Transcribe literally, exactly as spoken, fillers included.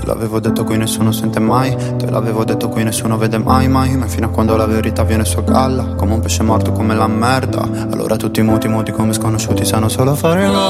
l'avevo detto qui nessuno sente mai, te l'avevo detto qui nessuno vede mai mai, ma fino a quando la verità viene su a galla, come un pesce morto come la merda. Allora tutti muti muti come sconosciuti sanno solo fare